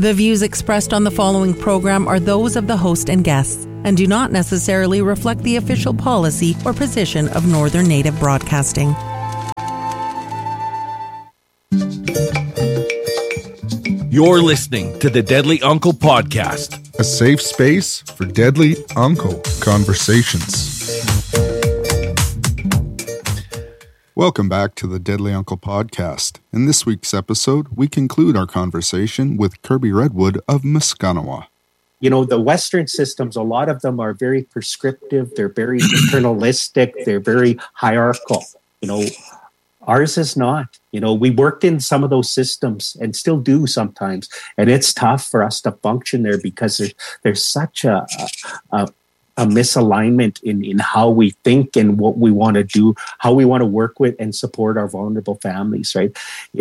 The views expressed on the following program are those of the host and guests and do not necessarily reflect the official policy or position of Northern Native Broadcasting. You're listening to the Deadly Uncle Podcast, a safe space for deadly uncle conversations. Welcome back to the Deadly Uncle Podcast. In this week's episode, we conclude our conversation with Kirby Redwood of Muskanawa. You know, the Western systems, a lot of them are very prescriptive. They're very paternalistic. They're very hierarchical. You know, ours is not. You know, we worked in some of those systems and still do sometimes. And it's tough for us to function there because there's such a misalignment in how we think and what we want to do, how we want to work with and support our vulnerable families, right?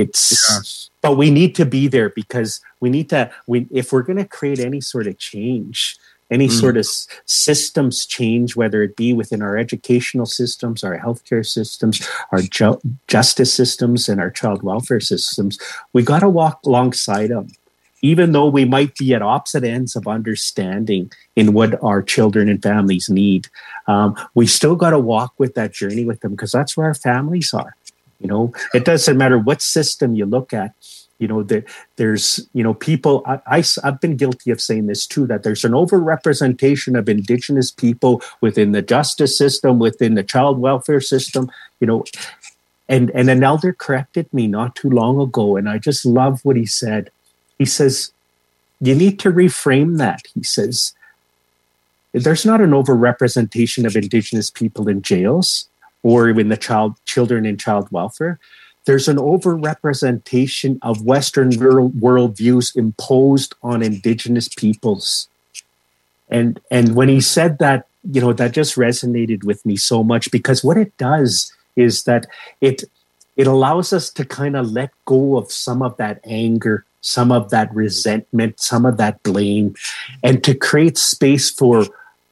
But we need to be there because if we're going to create any sort of change, any sort of systems change, whether it be within our educational systems, our healthcare systems, our justice systems, and our child welfare systems, we got to walk alongside them. Even though we might be at opposite ends of understanding in what our children and families need, we still got to walk with that journey with them because that's where our families are. You know, it doesn't matter what system you look at. You know, there's, you know, people, I've been guilty of saying this too, that there's an overrepresentation of Indigenous people within the justice system, within the child welfare system, you know, and an elder corrected me not too long ago. And I just love what he said. He says, you need to reframe that. He says, there's not an overrepresentation of Indigenous people in jails or in the children in child welfare. There's an overrepresentation of Western worldviews imposed on Indigenous peoples. And when he said that, you know, that just resonated with me so much because what it does is that it allows us to kind of let go of some of that anger, some of that resentment, some of that blame, and to create space for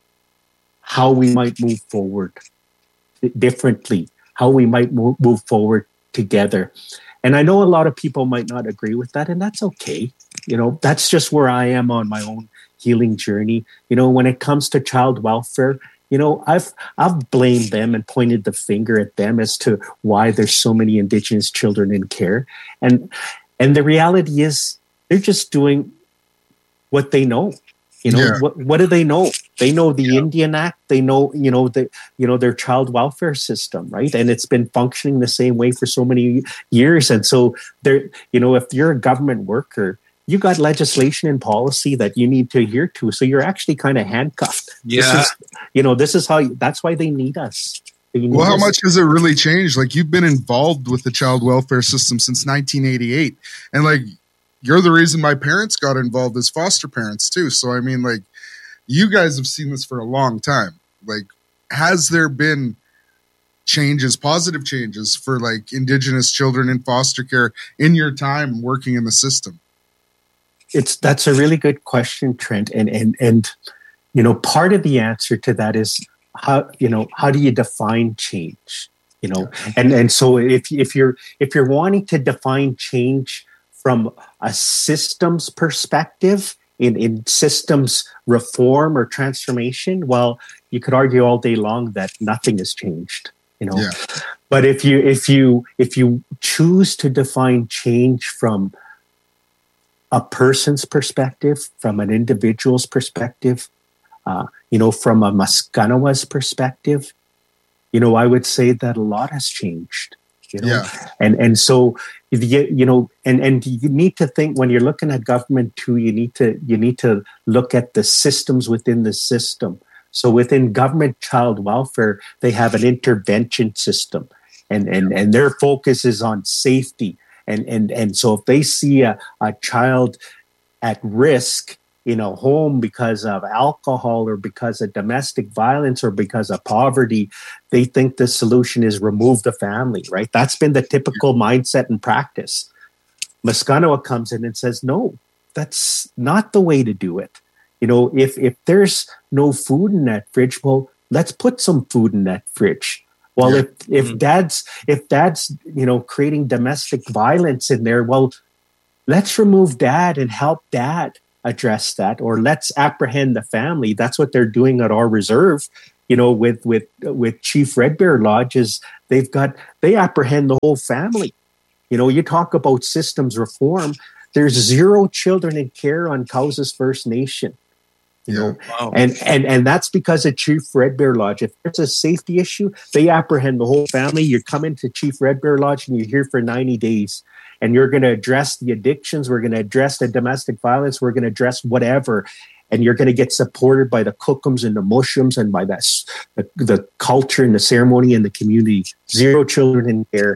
how we might move forward differently, how we might move forward together. And I know a lot of people might not agree with that, and that's okay. You know, that's just where I am on my own healing journey. You know, when it comes to child welfare, you know, I've blamed them and pointed the finger at them as to why there's so many Indigenous children in care. And the reality is they're just doing what they know. You know, what do they know? They know the Indian Act. They know, their child welfare system, right? And it's been functioning the same way for so many years. And so there, you know, if you're a government worker, you got legislation and policy that you need to adhere to. So you're actually kind of handcuffed. Yeah. That's why they need us. Well, how much has it really changed? Like, you've been involved with the child welfare system since 1988. And like, you're the reason my parents got involved as foster parents too. So, I mean, like, you guys have seen this for a long time. Like, has there been changes, positive changes for like Indigenous children in foster care in your time working in the system? That's a really good question, Trent. And, you know, part of the answer to that is how do you define change? You know, and so if you're wanting to define change from a systems perspective, in systems reform or transformation, well, you could argue all day long that nothing has changed, you know. Yeah. But if you choose to define change from a person's perspective, from an individual's perspective, you know, from a Muskanawa's perspective, you know, I would say that a lot has changed. You know? And so, you know, and you need to think when you're looking at government too, you need to look at the systems within the system. So within government child welfare, they have an intervention system and their focus is on safety. And so if they see a child at risk in a home because of alcohol or because of domestic violence or because of poverty, they think the solution is remove the family, right? That's been the typical mindset and practice. Muskanawa comes in and says, no, that's not the way to do it. You know, if there's no food in that fridge, well, let's put some food in that fridge. Well, if dad's, you know, creating domestic violence in there, well, let's remove dad and help dad address that, or let's apprehend the family. That's what they're doing at our reserve, with Chief Red Bear Lodges. They apprehend the whole family. You talk about systems reform. There's 0 children in care on Cowsas First Nation. Wow. And that's because of Chief Red Bear Lodge. If there's a safety issue, they apprehend the whole family. You come into Chief Red Bear Lodge and you're here for 90 days. And you're going to address the addictions. We're going to address the domestic violence. We're going to address whatever. And you're going to get supported by the cookums and the mushums and by the culture and the ceremony and the community. 0 children in care,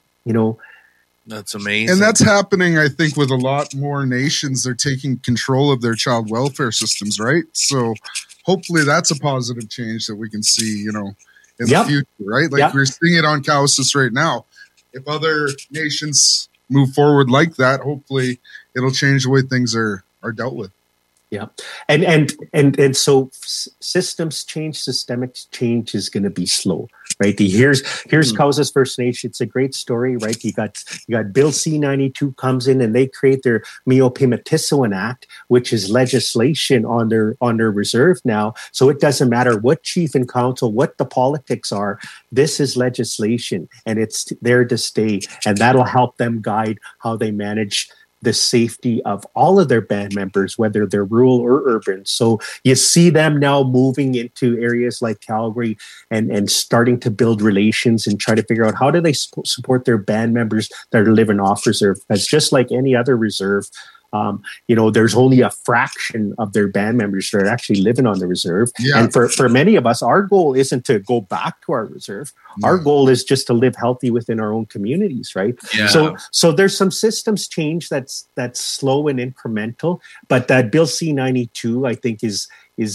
That's amazing. And that's happening, I think, with a lot more nations. They're taking control of their child welfare systems, right? So hopefully that's a positive change that we can see, in the future, right? Like we're seeing it on Cowsas right now. If other nations move forward like that, hopefully it'll change the way things are dealt with. Yeah. And so systems change, systemic change is going to be slow, right? Here's Cowsas First Nation. It's a great story, right? You got Bill C-92 comes in and they create their Mio-Pimatisawan Act, which is legislation on their reserve now. So it doesn't matter what chief and council, what the politics are, this is legislation and it's there to stay. And that'll help them guide how they manage the safety of all of their band members, whether they're rural or urban. So you see them now moving into areas like Calgary and starting to build relations and try to figure out how do they support their band members that are living off reserve. Because just like any other reserve, there's only a fraction of their band members that are actually living on the reserve. Yeah. And for many of us, our goal isn't to go back to our reserve. Yeah. Our goal is just to live healthy within our own communities, right? Yeah. So there's some systems change that's slow and incremental, but that Bill C-92, I think, is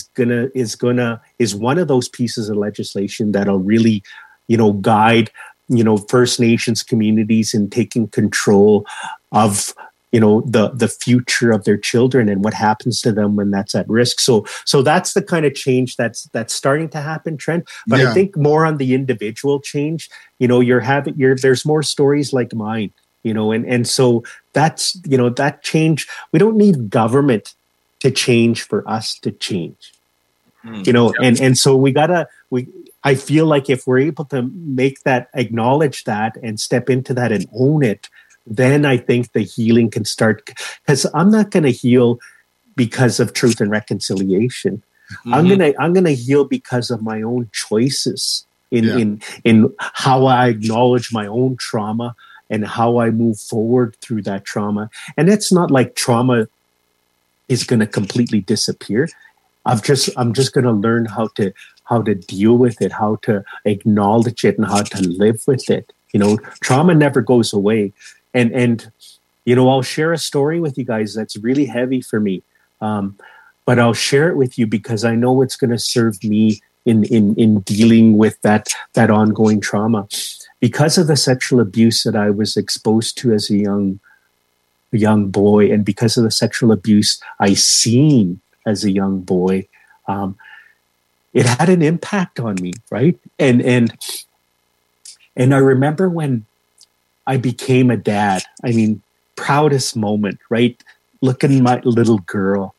one of those pieces of legislation that'll really, guide, First Nations communities in taking control of the future of their children and what happens to them when that's at risk. So that's the kind of change that's starting to happen, Trent. But I think more on the individual change, there's more stories like mine, and so that's, that change. We don't need government to change for us to change, and so I feel like if we're able to make that, acknowledge that and step into that and own it, then I think the healing can start, because I'm not going to heal because of truth and reconciliation. Mm-hmm. I'm gonna heal because of my own choices in how I acknowledge my own trauma and how I move forward through that trauma. And it's not like trauma is going to completely disappear. I'm just going to learn how to deal with it, how to acknowledge it, and how to live with it. Trauma never goes away. And I'll share a story with you guys that's really heavy for me. But I'll share it with you because I know it's going to serve me in dealing with that ongoing trauma. Because of the sexual abuse that I was exposed to as a young boy, and because of the sexual abuse I seen as a young boy, it had an impact on me, right? And I remember when I became a dad. I mean, proudest moment, right? Looking at my little girl,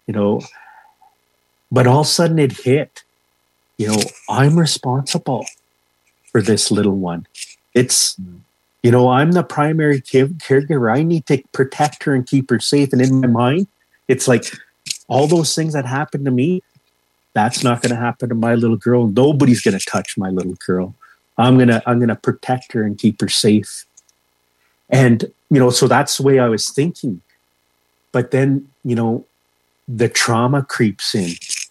but all of a sudden it hit, I'm responsible for this little one. It's, I'm the primary caregiver. I need to protect her and keep her safe. And in my mind, it's like all those things that happened to me, that's not going to happen to my little girl. Nobody's going to touch my little girl. I'm going to protect her and keep her safe. And, so that's the way I was thinking. But then, the trauma creeps in.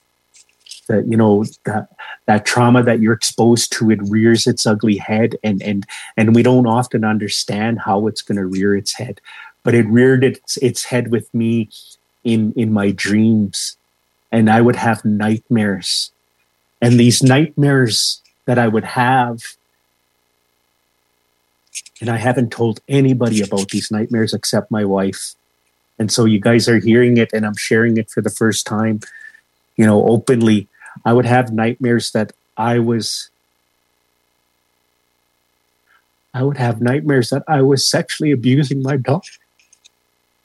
That trauma that you're exposed to, it rears its ugly head. And we don't often understand how it's going to rear its head. But it reared its head with me in my dreams. And I would have nightmares. And these nightmares that I would have, and I haven't told anybody about these nightmares except my wife. And so you guys are hearing it, and I'm sharing it for the first time, openly. I would have nightmares that I was sexually abusing my daughter.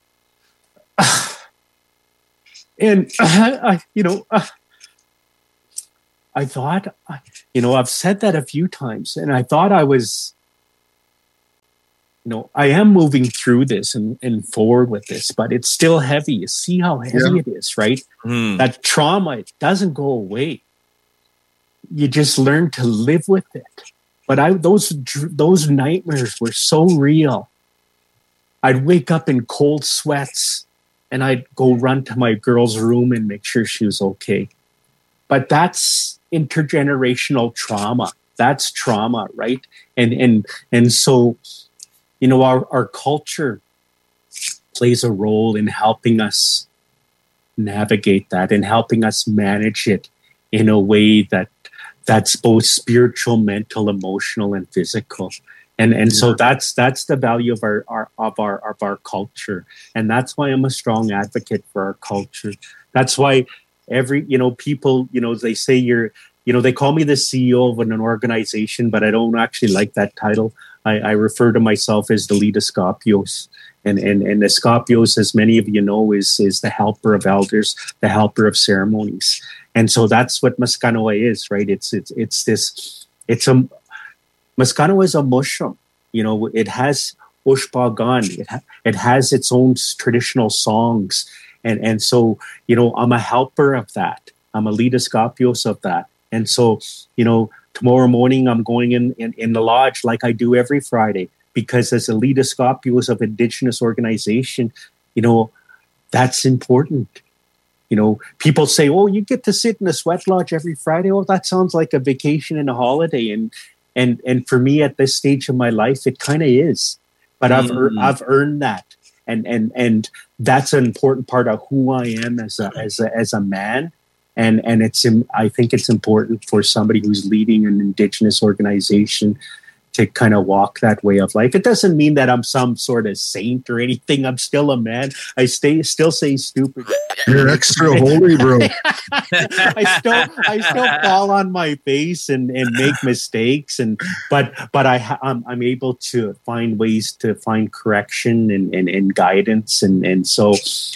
And I thought, I've said that a few times, and I thought I was, I am moving through this and forward with this, but it's still heavy. You see how heavy it is, right? That trauma, it doesn't go away. You just learn to live with it. But those nightmares were so real. I'd wake up in cold sweats and I'd go run to my girl's room and make sure she was okay. But that's intergenerational trauma. That's trauma, right? And so, our culture plays a role in helping us navigate that and helping us manage it in a way that's both spiritual, mental, emotional, and physical. And so that's the value of our culture. And that's why I'm a strong advocate for our culture. That's why people, they say they call me the CEO of an organization, but I don't actually like that title. I refer to myself as the lead Escopios. And the Escopios, as many of you know, is the helper of elders, the helper of ceremonies. And so that's what Maskanawa is, right? Maskanawa is a mushroom. It has Ushpagan. It has its own traditional songs. And so, I'm a helper of that. I'm a lead Escopios of that. And so, tomorrow morning I'm going in the lodge like I do every Friday, because as a lead Escopios of Indigenous organization, that's important. People say, oh, you get to sit in a sweat lodge every Friday. Oh, that sounds like a vacation and a holiday. And for me at this stage of my life, it kind of is. But I've earned that. And that's an important part of who I am as a man. And I think it's important for somebody who's leading an Indigenous organization to kind of walk that way of life. It doesn't mean that I'm some sort of saint or anything. I'm still a man. I still say stupid. You're extra holy, bro. I still fall on my face and make mistakes, but I'm able to find ways to find correction and guidance, and so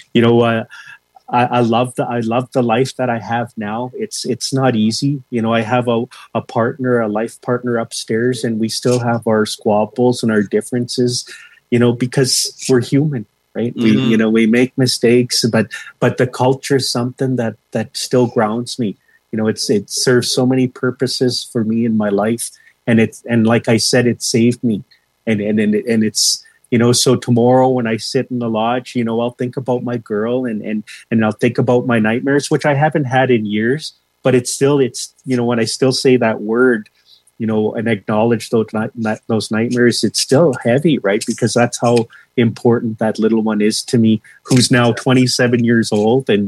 I love the life that I have now. It's not easy. I have a life partner upstairs, and we still have our squabbles and our differences, because we're human, right? We make mistakes, but the culture is something that still grounds me. It serves so many purposes for me in my life, and like I said, it saved me, and it's. So tomorrow when I sit in the lodge, I'll think about my girl and I'll think about my nightmares, which I haven't had in years, but it's when I still say that word, and acknowledge those nightmares, it's still heavy, right? Because that's how important that little one is to me, who's now 27 years old. But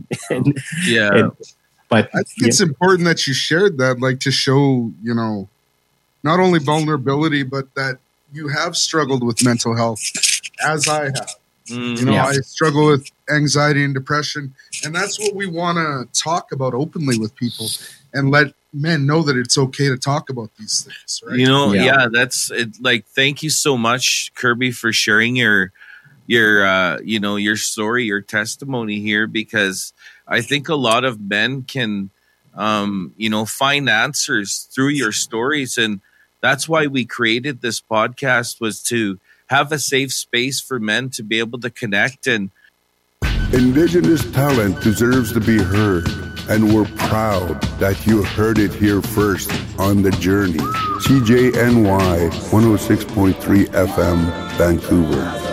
I think it's important that you shared that, like, to show, not only vulnerability, but that you have struggled with mental health, as I have. I struggle with anxiety and depression, and that's what we want to talk about openly with people and let men know that it's okay to talk about these things, right? That's it. Like, thank you so much, Kirby, for sharing your story, your testimony here, because I think a lot of men can find answers through your stories. And that's why we created this podcast, was to have a safe space for men to be able to connect. And Indigenous talent deserves to be heard, and we're proud that you heard it here first on The Journey. CJNY 106.3 FM, Vancouver.